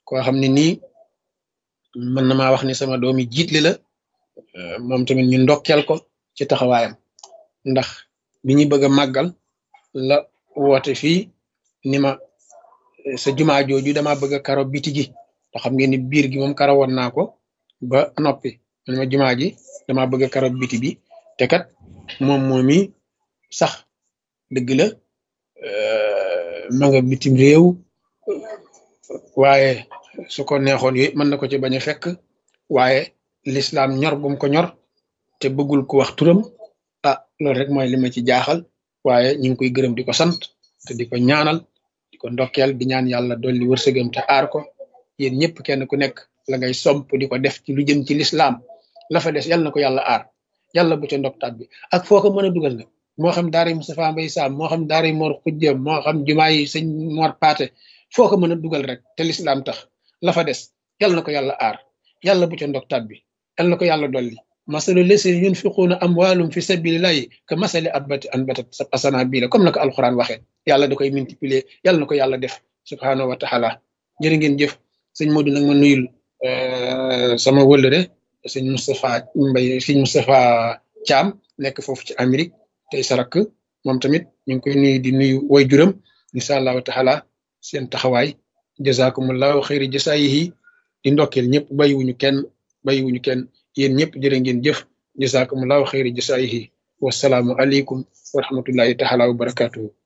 koo xam ne nii mën na maa wax ni sama doomi jiitli la moom tamit ñu ndokkeel ko ci taxawaayam ndax bi ñu bëgg a màggal la woote fii ni ma sa jumaa jooju dama bëgg a karo biti gi te xam ngeen ni biir gi moom karo woon naa ko ba noppi man ma jumaa ji dama bëgg a karo biti bi te kat moom moomi sax dëgg la ma nga bitim réew waaye su ko neexoon yooyu mën na ko ci bañ a fekk waaye l'islam ñor gum ko ñor te bëggul ko wax turam ah loolu rek mooy li ma ci jaaxal waaye ñu ngi koy gërëm di ko sant te di ko ñaanal di ko ndokkeel di ñaan yàlla dolli wërsëgam te aar ko yéen ñëpp kenn ku nekk la ngay somp di ko def ci lu jëm ci l'islam la fa des yàlla na ko yàlla aar yàlla bu ca ndoktaat bi ak foo ko mën a dugal nag moo xam daara Moustapha Mbaye Sam moo xam daara Mor Xujja moo xam jumaa yi sëñ Mor Paate foo ko mën a dugal rek te l'islam tax la fa des yàlla na ko yàlla aar yàlla bu ca ndoktaat bi yàlla na ko yàlla dolli masalu leseen yunfiquuna amwaalum fi sabilillahi ka masali abbati anbatat asana bii la comme na ko alxuraan waxee yàlla da koy multiplier yàlla na ko yàlla def subhaanahu wa taala jërë ngeen jëf sëñ Modou nag ma nuyul sama wëllëre sëñ Moustapha Mbaye sëñ Moustapha Thiam nekk foofu ci Amérique tey sarak moom tamit ñu ngi koy nuyu di nuyu way juram incha allahu taala seen taxawaay jazakumullahu xayri jasaayihi di ndokkeel ñëpp bàyyiwuñu kenn yéen ñëpp jërë ngeen jëf jazakumullahu xayri jasaayihi wasalaamu aleykum wa rahmatullahi taala wa barakatuhu